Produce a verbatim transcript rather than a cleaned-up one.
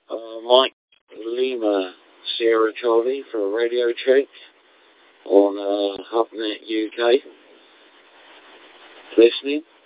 Uh, Mike Lima Sierra Charlie for a radio check on uh, HubNet U K. Listening.